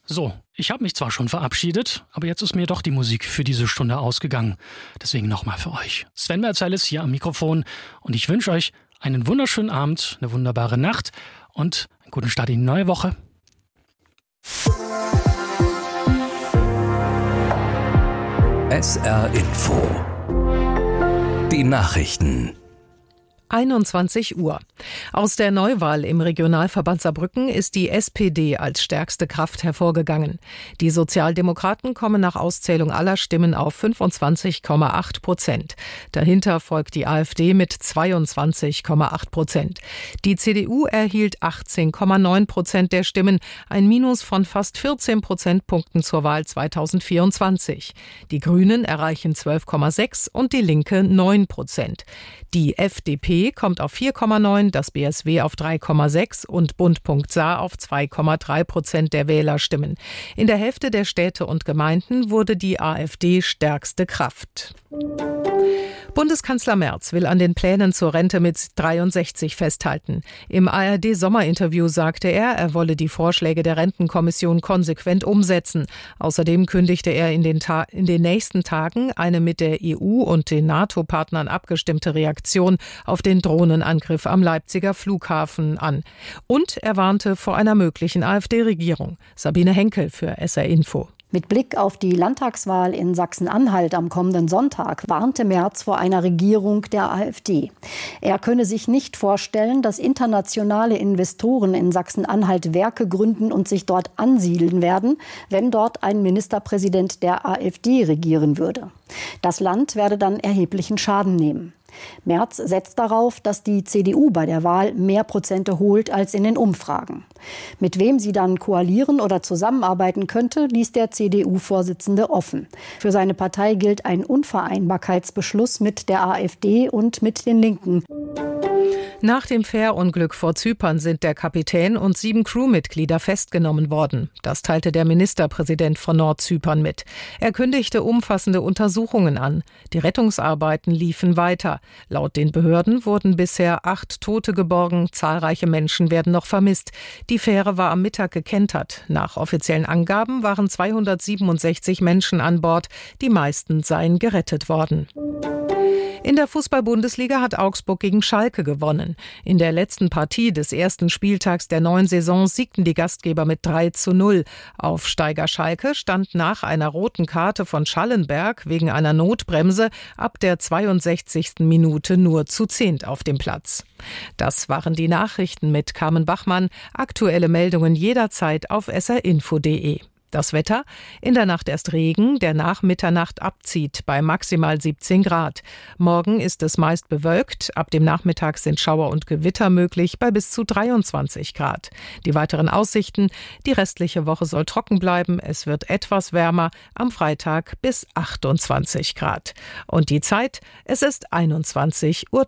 So, ich habe mich zwar schon verabschiedet, aber jetzt ist mir doch die Musik für diese Stunde ausgegangen. Deswegen nochmal für euch. Sven Merzeil hier am Mikrofon und ich wünsche euch einen wunderschönen Abend, eine wunderbare Nacht und einen guten Start in die neue Woche. SR Info. Die Nachrichten. 21 Uhr. Aus der Neuwahl im Regionalverband Saarbrücken ist die SPD als stärkste Kraft hervorgegangen. Die Sozialdemokraten kommen nach Auszählung aller Stimmen auf 25,8%. Dahinter folgt die AfD mit 22,8%. Die CDU erhielt 18,9% der Stimmen, ein Minus von fast 14 Prozentpunkten zur Wahl 2024. Die Grünen erreichen 12,6% und die Linke 9%. Die FDP kommt auf 4,9%, das BSW auf 3,6% und Bund.Saar auf 2,3% der Wählerstimmen. In der Hälfte der Städte und Gemeinden wurde die AfD stärkste Kraft. Bundeskanzler Merz will an den Plänen zur Rente mit 63 festhalten. Im ARD-Sommerinterview sagte er wolle die Vorschläge der Rentenkommission konsequent umsetzen. Außerdem kündigte er in den nächsten Tagen eine mit der EU und den NATO-Partnern abgestimmte Reaktion auf den Drohnenangriff am Leipziger Flughafen an. Und er warnte vor einer möglichen AfD-Regierung. Sabine Henkel für SR Info. Mit Blick auf die Landtagswahl in Sachsen-Anhalt am kommenden Sonntag warnte Merz vor einer Regierung der AfD. Er könne sich nicht vorstellen, dass internationale Investoren in Sachsen-Anhalt Werke gründen und sich dort ansiedeln werden, wenn dort ein Ministerpräsident der AfD regieren würde. Das Land werde dann erheblichen Schaden nehmen. Merz setzt darauf, dass die CDU bei der Wahl mehr Prozente holt als in den Umfragen. Mit wem sie dann koalieren oder zusammenarbeiten könnte, ließ der CDU-Vorsitzende offen. Für seine Partei gilt ein Unvereinbarkeitsbeschluss mit der AfD und mit den Linken. Nach dem Fährunglück vor Zypern sind der Kapitän und 7 Crewmitglieder festgenommen worden. Das teilte der Ministerpräsident von Nordzypern mit. Er kündigte umfassende Untersuchungen an. Die Rettungsarbeiten liefen weiter. Laut den Behörden wurden bisher 8 Tote geborgen. Zahlreiche Menschen werden noch vermisst. Die Fähre war am Mittag gekentert. Nach offiziellen Angaben waren 267 Menschen an Bord. Die meisten seien gerettet worden. In der Fußball-Bundesliga hat Augsburg gegen Schalke gewonnen. In der letzten Partie des ersten Spieltags der neuen Saison siegten die Gastgeber mit 3:0. Aufsteiger Schalke stand nach einer roten Karte von Schallenberg wegen einer Notbremse ab der 62. Minute nur zu 10 auf dem Platz. Das waren die Nachrichten mit Carmen Bachmann. Aktuelle Meldungen jederzeit auf srinfo.de. Das Wetter: in der Nacht erst Regen, der nach Mitternacht abzieht bei maximal 17 Grad. Morgen ist es meist bewölkt, ab dem Nachmittag sind Schauer und Gewitter möglich bei bis zu 23 Grad. Die weiteren Aussichten: die restliche Woche soll trocken bleiben, es wird etwas wärmer, am Freitag bis 28 Grad. Und die Zeit: es ist 21:03 Uhr.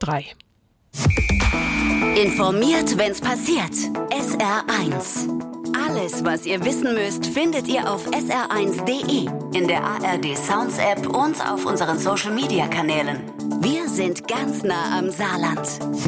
Informiert, wenn's passiert. SR1. Alles, was ihr wissen müsst, findet ihr auf sr1.de, in der ARD Sounds App und auf unseren Social Media Kanälen. Wir sind ganz nah am Saarland.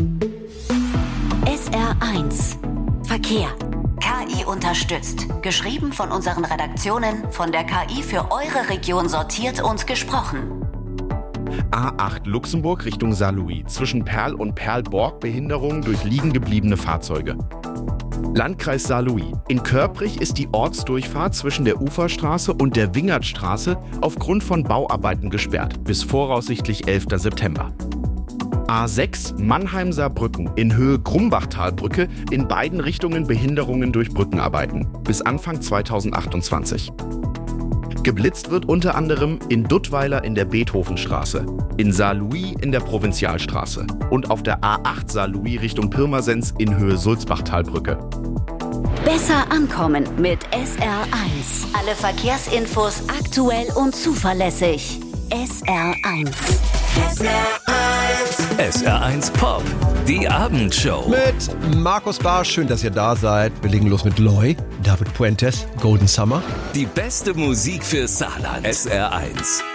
SR1 Verkehr. KI unterstützt. Geschrieben von unseren Redaktionen, von der KI für eure Region sortiert und gesprochen. A8 Luxemburg Richtung Saarlouis. Zwischen Perl und Perlborg Behinderung durch liegen gebliebene Fahrzeuge. Landkreis Saarlouis. In Körprich ist die Ortsdurchfahrt zwischen der Uferstraße und der Wingertstraße aufgrund von Bauarbeiten gesperrt. Bis voraussichtlich 11. September. A6 Mannheim-Saarbrücken in Höhe Grumbachtalbrücke, in beiden Richtungen Behinderungen durch Brückenarbeiten. Bis Anfang 2028. Geblitzt wird unter anderem in Duttweiler in der Beethovenstraße, in Saarlouis in der Provinzialstraße und auf der A8 Saarlouis Richtung Pirmasens in Höhe Sulzbachtalbrücke. Besser ankommen mit SR1. Alle Verkehrsinfos aktuell und zuverlässig. SR1. SR1 Pop, die Abendshow. Mit Markus Barsch, schön, dass ihr da seid. Wir legen los mit Loy, David Puentes, Golden Summer. Die beste Musik für Saarland. SR1.